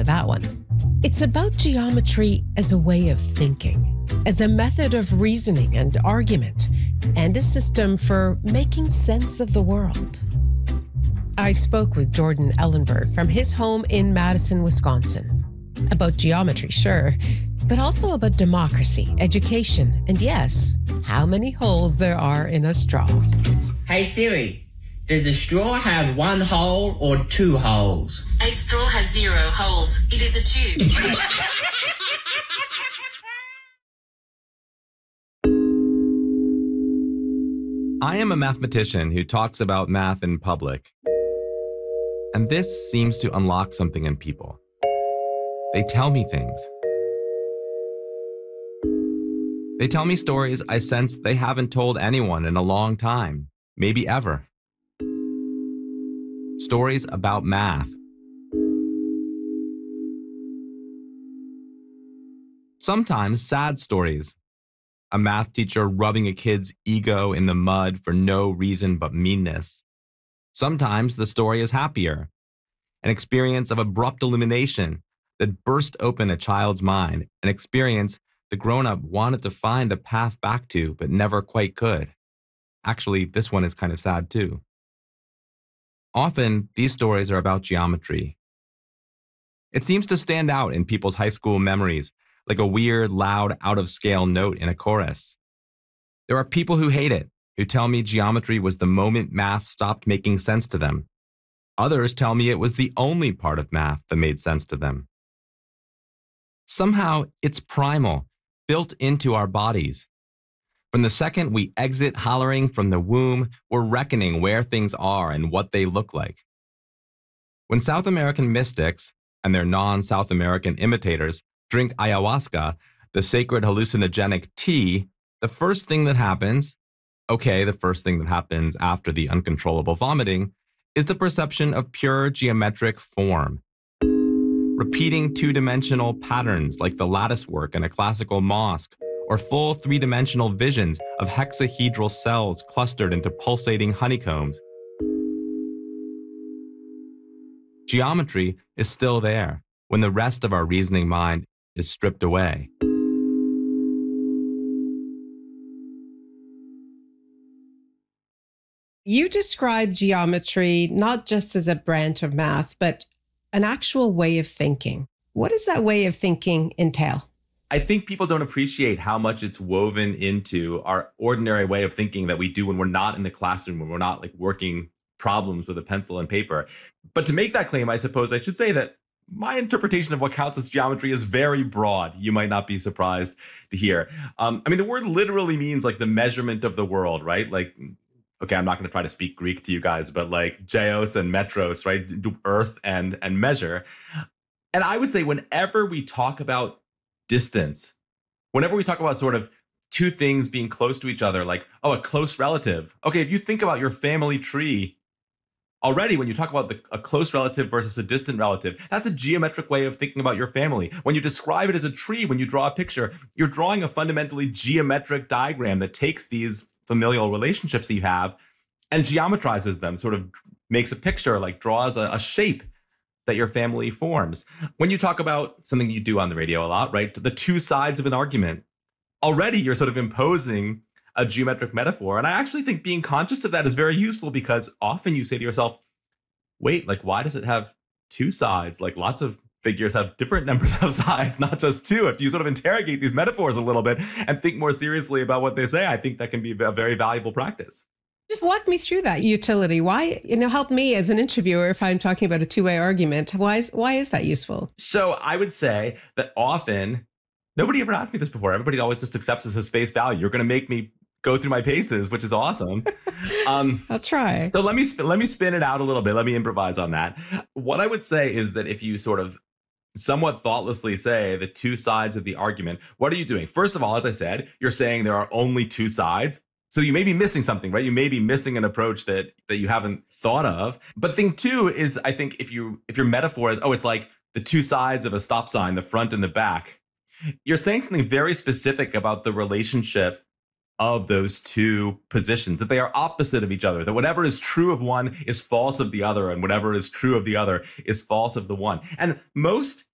that one. It's about geometry as a way of thinking, as a method of reasoning and argument, and a system for making sense of the world. I spoke with Jordan Ellenberg from his home in Madison, Wisconsin. About geometry, sure, but also about democracy, education, and yes, how many holes there are in a straw. Hey Siri, does a straw have one hole or two holes? A straw has 0 holes. It is a tube. I am a mathematician who talks about math in public. And this seems to unlock something in people. They tell me things. They tell me stories I sense they haven't told anyone in a long time, maybe ever. Stories about math. Sometimes sad stories. A math teacher rubbing a kid's ego in the mud for no reason but meanness. Sometimes the story is happier. An experience of abrupt illumination that burst open a child's mind, an experience the grown-up wanted to find a path back to but never quite could. Actually, this one is kind of sad too. Often, these stories are about geometry. It seems to stand out in people's high school memories, like a weird, loud, out-of-scale note in a chorus. There are people who hate it, who tell me geometry was the moment math stopped making sense to them. Others tell me it was the only part of math that made sense to them. Somehow, it's primal, built into our bodies. From the second we exit hollering from the womb, we're reckoning where things are and what they look like. When South American mystics and their non-South American imitators drink ayahuasca, the sacred hallucinogenic tea, the first thing that happens after the uncontrollable vomiting, is the perception of pure geometric form. Repeating two-dimensional patterns like the lattice work in a classical mosque, or full three-dimensional visions of hexahedral cells clustered into pulsating honeycombs. Geometry is still there when the rest of our reasoning mind is stripped away. You describe geometry not just as a branch of math, but an actual way of thinking. What does that way of thinking entail? I think people don't appreciate how much it's woven into our ordinary way of thinking that we do when we're not in the classroom, when we're not like working problems with a pencil and paper. But to make that claim, I suppose I should say that my interpretation of what counts as geometry is very broad. You might not be surprised to hear. The word literally means like the measurement of the world, right? Like, okay, I'm not going to try to speak Greek to you guys, but like geos and metros, right? Earth and measure. And I would say whenever we talk about distance, whenever we talk about sort of two things being close to each other, like, oh, a close relative. Okay, if you think about your family tree, already when you talk about a close relative versus a distant relative, that's a geometric way of thinking about your family. When you describe it as a tree, when you draw a picture, you're drawing a fundamentally geometric diagram that takes these familial relationships that you have and geometrizes them, sort of makes a picture, like draws a shape that your family forms. When you talk about something you do on the radio a lot, right? The two sides of an argument, already you're sort of imposing a geometric metaphor. And I actually think being conscious of that is very useful because often you say to yourself, wait, like, why does it have two sides? Like lots of figures have different numbers of sides, not just two. If you sort of interrogate these metaphors a little bit and think more seriously about what they say, I think that can be a very valuable practice. Just walk me through that utility. Why, help me as an interviewer if I'm talking about a two-way argument. Why is that useful? So I would say that often, nobody ever asked me this before. Everybody always just accepts this as face value. You're going to make me go through my paces, which is awesome. I'll try. So let me spin it out a little bit. Let me improvise on that. What I would say is that if you sort of somewhat thoughtlessly say the two sides of the argument, what are you doing? First of all, as I said, you're saying there are only two sides. So you may be missing something, right? You may be missing an approach that you haven't thought of. But thing two is, I think if your metaphor is, it's like the two sides of a stop sign, the front and the back, you're saying something very specific about the relationship of those two positions, that they are opposite of each other, that whatever is true of one is false of the other, and whatever is true of the other is false of the one. And most